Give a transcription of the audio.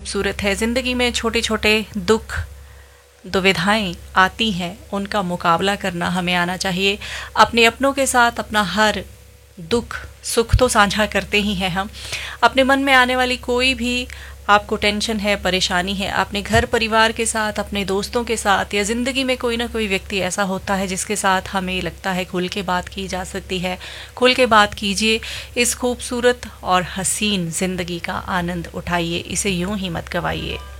खूबसूरत है। ज़िंदगी में छोटे छोटे दुख दुविधाएं आती हैं, उनका मुकाबला करना हमें आना चाहिए। अपने अपनों के साथ अपना हर दुख सुख तो साझा करते ही हैं हम। अपने मन में आने वाली कोई भी आपको टेंशन है, परेशानी है, अपने घर परिवार के साथ, अपने दोस्तों के साथ, या ज़िंदगी में कोई ना कोई व्यक्ति ऐसा होता है जिसके साथ हमें लगता है खुल के बात की जा सकती है, खुल के बात कीजिए। इस खूबसूरत और हसीन ज़िंदगी का आनंद उठाइए, इसे यूं ही मत गवाइए।